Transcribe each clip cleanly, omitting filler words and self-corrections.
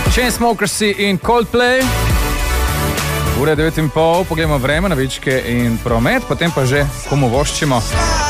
Chainsmokers in Coldplay. Ura 9:30, pogledamo vreme, navičke in promet, potem pa že komu voščimo.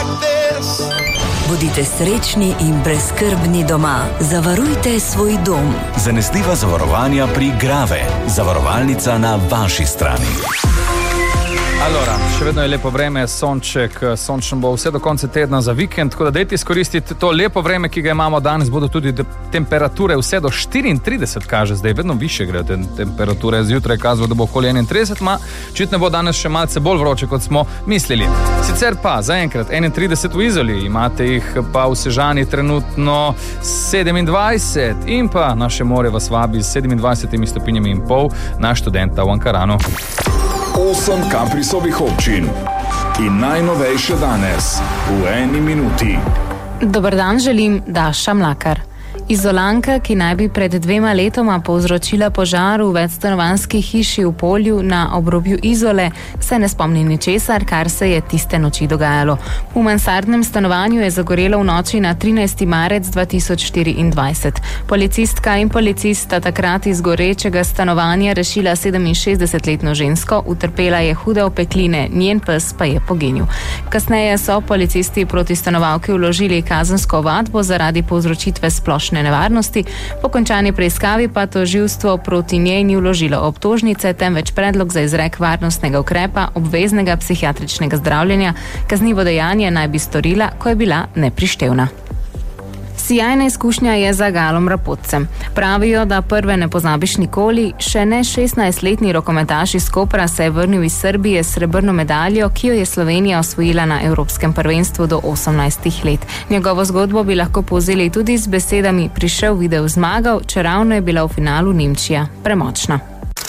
Bodite srečni in brezskrbni doma. Zavarujte svoj dom. Zanesljiva zavarovanja pri Grave. Zavarovalnica na vaši strani. Allora, še vedno je lepo vreme, sonček, sončno bo vse do konca tedna za vikend, tako da dajte izkoristiti to lepo vreme, ki ga imamo danes, bodo tudi temperature vse do 34 kaže, zdaj vedno više gre temperature, zjutraj je kazalo, da bo okoli 31, očitno bo danes še malce bolj vroče, kot smo mislili. Sicer pa, zaenkrat 31 v Izoli, imate jih pa v Sežani trenutno 27 in pa naše more vas vabi z 27 stopinjami in pol na študenta v Ankaranu. 8 Caprisovih občin in najnovejše danes v 1 minuti. Dober dan, želim Daša Mlakar. Izolanka, ki naj bi pred 2 letoma povzročila požar v večstanovanjski hiši v Polju na obrobju Izole, se ne spomni ničesar, kar se je tiste noči dogajalo. V mansardnem stanovanju je zagorelo v noči na 13. marec 2024. Policistka in policist sta takrat iz gorečega stanovanja rešila 67-letno žensko, utrpela je hude opekline, njen pes pa je poginil. Kasneje so policisti proti stanovalki vložili kazensko ovadbo zaradi povzročitve splošne nevarnosti, po končani preiskavi pa tožilstvo proti njej ni vložilo obtožnice, temveč predlog za izrek varnostnega ukrepa obveznega psihiatričnega zdravljenja. Kaznivo dejanje naj bi storila, ko je bila neprištevna. Sijajna izkušnja je za Galom Rapotcem. Pravijo, da prve ne pozabiš nikoli. Še ne 16-letni rokometaš iz Kopra se je vrnil iz Srbije s srebrno medaljo, ki jo je Slovenija osvojila na Evropskem prvenstvu do 18 let. Njegovo zgodbo bi lahko povzeli tudi z besedami: prišel, videl, zmagal, čeravno je bila v finalu Nemčija premočna.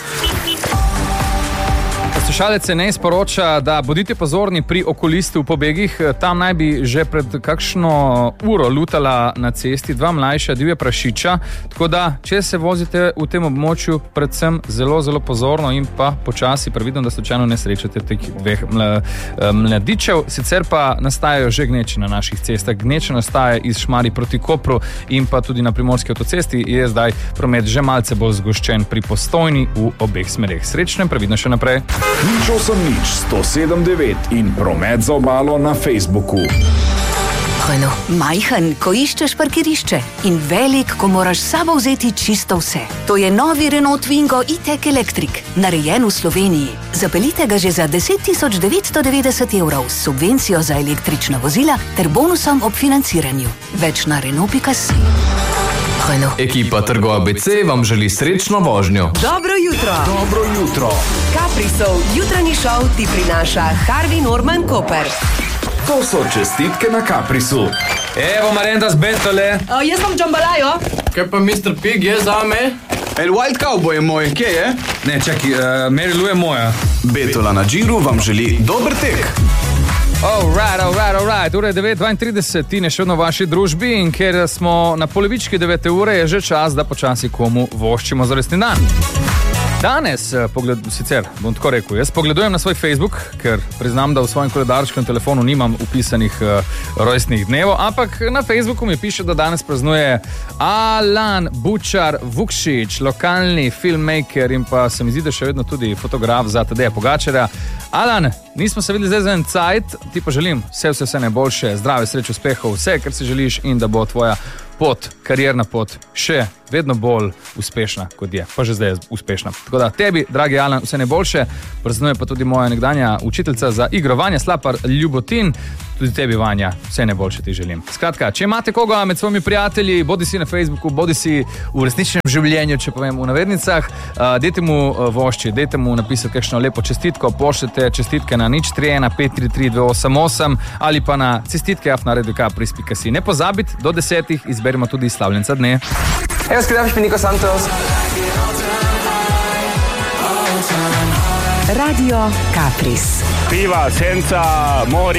Poslušalec se ne sporoča, da bodite pozorni pri okolisti v pobegih. Tam naj bi že pred kakšno uro lutala na cesti 2 mlajša divja prašiča, tako da, če se vozite v tem območju, predvsem zelo, zelo pozorno in pa počasi, previdno, da slučajno ne srečate teh 2 mladičev. Sicer pa nastajajo že gneče na naših cestah. Gneče nastaja iz Šmarij proti Kopru in pa tudi na Primorski avtocesti je zdaj promet že malce bolj zgoščen pri Postojni v obeh smereh. Srečno in previdno še naprej. 107.9 in promet za obalo na Facebooku. Majhen, ko iščeš parkirišče, in velik, ko moraš s sabo vzeti čisto vse. To je novi Renault Twingo E-Tech Electric, narejen v Sloveniji. Zapeljite ga že za 10.990 evrov s subvencijo za električna vozila ter bonusom ob financiranju. Več na Renault.si. Ekipa Trgo ABC vam želi srečno vožnjo. Dobro jutro. Dobro jutro. Caprisov jutranji šov ti prinaša Harvey Norman Koper. To so čestitke na Caprisu. Evo Marenda z Bentole. Jaz vam džambalajo. Kaj pa Mr. Pig je zame? El Wild Cowboy je moj, kje je? Ne, čaki, Mary Lou je moja. Betola na Džiru vam želi dober tek. Alright. Ura je 9:32, Tine še vedno v vaši družbi in ker smo na polovički 9. ure, je že čas, da počasi komu voščimo za rojstni dan. Danes, sicer bom tako rekel, jaz pogledujem na svoj Facebook, ker priznam, da v svojem koledarčkem telefonu nimam upisanih rojstnih dnevov, ampak na Facebooku mi piše, da danes praznuje Alan Bučar Vukšič, lokalni filmmaker in pa se mi zdi, da še vedno tudi fotograf za Tadeja Pogačarja. Alan, nismo se videli zdaj za en cajt, ti pa želim vse najboljše, zdrave, sreče, uspehov, vse, kar si želiš in da bo tvoja pot, karierna pot, še vedno bolj uspešna, kot je, pa že zdaj je uspešna. Tako da tebi, dragi Alan, vse najboljše, praznuje pa tudi moja nekdanja učiteljica za igro Vanja Slapar Ljubotin, tudi tebi, Vanja, vse najboljše ti želim. Skratka, če imate koga med svojimi prijatelji, bodi si na Facebooku, bodi si v resničnem življenju, če povem v navednicah, dajte mu vošči, dajte mu napisati kakšno lepo čestitko, pošljete čestitke na 031 533 288 ali pa na cestitke@radiocapris.si. Ne pozabiti, do 10 izberimo tudi slavljenca dne. Evo, scriviamoci Nico Santos. Radio Capris. Piva, senca, morje.